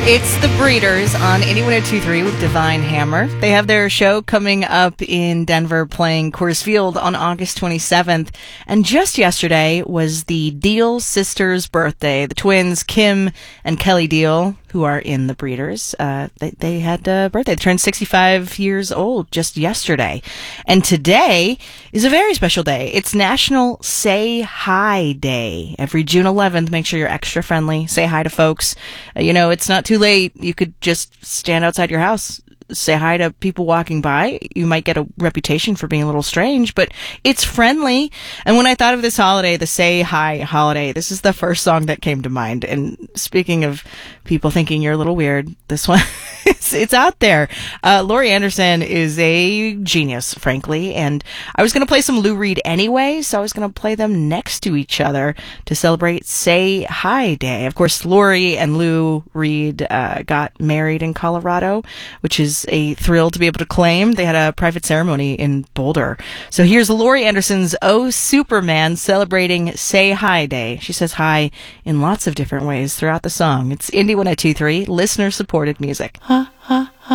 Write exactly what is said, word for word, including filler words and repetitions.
It's the Breeders on eighty-one oh two point three with Divine Hammer. They have their show coming up in Denver playing Coors Field on August twenty-seventh. And just yesterday was the Deal sisters' birthday. The twins, Kim and Kelly Deal, who are in the Breeders, uh, they, they had a birthday. They turned sixty-five years old just yesterday. And today is a very special day. It's National Say Hi Day. Every June eleventh, make sure you're extra friendly. Say hi to folks. Uh, you know, it's not too late. You could just stand outside your house, say hi to people walking by. You might get a reputation for being a little strange, but it's friendly. And when I thought of this holiday, the Say Hi holiday, this is the first song that came to mind. And speaking of people thinking you're a little weird, this one, it's, it's out there. Uh, Laurie Anderson is a genius, frankly, and I was going to play some Lou Reed anyway, so I was going to play them next to each other to celebrate Say Hi Day. Of course, Laurie and Lou Reed uh, got married in Colorado, which is a thrill to be able to claim. They had a private ceremony in Boulder. So here's Laurie Anderson's Oh Superman celebrating Say Hi Day. She says hi in lots of different ways throughout the song. It's Indie one oh two point three, listener-supported music. Ha, ha, ha.